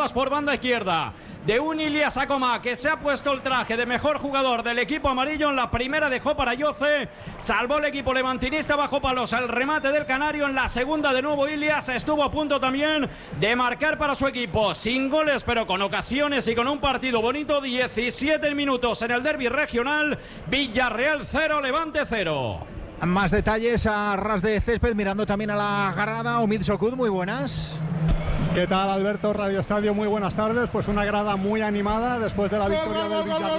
jugadas por banda izquierda de un Ilias Acoma que se ha puesto el traje de mejor jugador del equipo amarillo. En la primera dejó para Yoce, salvó el equipo levantinista bajo palos el remate del canario. En la segunda de nuevo Ilias estuvo a punto también de marcar para su equipo, sin goles pero con ocasiones y con un partido bonito. 17 minutos en el derbi regional. Villarreal 0, Levante 0. Más detalles a ras de césped, mirando también a la grada. Omid Socud, muy buenas. ¿Qué tal, Alberto? Radio Estadio, muy buenas tardes. Pues una grada muy animada después de la victoria del Villarreal.